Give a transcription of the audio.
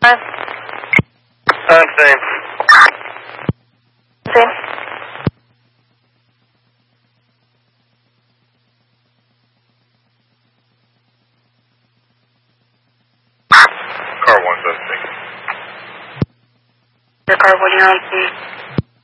time? Same. Same. Car 176. Your car 1, you're on scene.